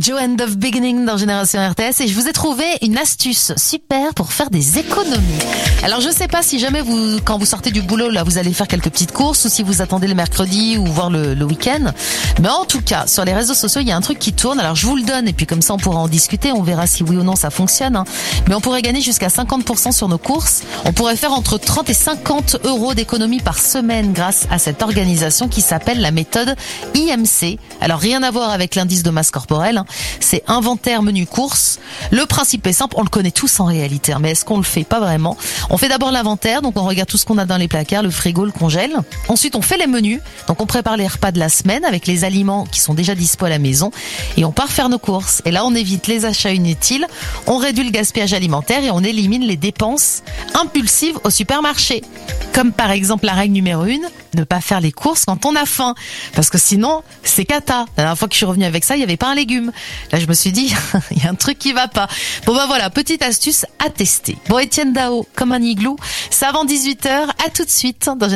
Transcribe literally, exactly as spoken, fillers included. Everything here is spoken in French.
Joe and the Beginning dans Génération R T S et je vous ai trouvé une astuce super pour faire des économies. Alors je sais pas si jamais vous, quand vous sortez du boulot là, vous allez faire quelques petites courses ou si vous attendez le mercredi ou voir le, le week-end. Mais en tout cas, sur les réseaux sociaux, il y a un truc qui tourne. Alors je vous le donne et puis comme ça on pourra en discuter. On verra si oui ou non ça fonctionne. Hein. Mais on pourrait gagner jusqu'à cinquante pour cent sur nos courses. On pourrait faire entre trente et cinquante euros d'économie par semaine grâce à cette organisation qui s'appelle la méthode I M C. Alors rien à voir avec l'indice de masse corporelle. C'est inventaire menu course. Le principe est simple, on le connaît tous en réalité, mais est-ce qu'on le fait? Pas vraiment. On fait d'abord l'inventaire, donc on regarde tout ce qu'on a dans les placards, le frigo, le congèle. Ensuite, on fait les menus, donc on prépare les repas de la semaine avec les aliments qui sont déjà dispo à la maison et on part faire nos courses. Et là, on évite les achats inutiles, on réduit le gaspillage alimentaire et on élimine les dépenses impulsives au supermarché. Comme par exemple la règle numéro une, ne pas faire les courses quand on a faim. Parce que sinon, c'est cata. La dernière fois que je suis revenue avec ça, il n'y avait pas un légume. Là, je me suis dit, il y a un truc qui va pas. Bon ben voilà, petite astuce à tester. Bon, Étienne Dao, comme un igloo. C'est avant dix-huit heures. À tout de suite dans